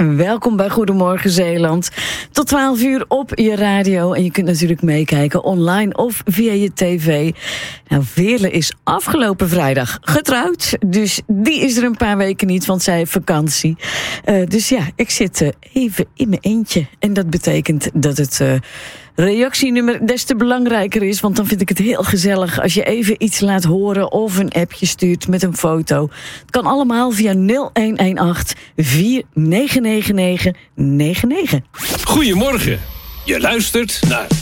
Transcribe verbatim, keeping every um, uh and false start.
welkom bij Goedemorgen Zeeland. Tot twaalf uur op je radio. En je kunt natuurlijk meekijken online of via je tv. Nou, Veerle is afgelopen vrijdag getrouwd. Dus die is er een paar weken niet, want zij heeft vakantie. Uh, dus ja, ik zit uh, even in mijn eentje. En dat betekent dat het uh, reactienummer des te belangrijker is. Want dan vind ik het heel gezellig als je even iets laat horen of een appje stuurt met een foto. Het kan allemaal via nul een een acht vier negen negen negen negen negen. Goedemorgen. Je luistert naar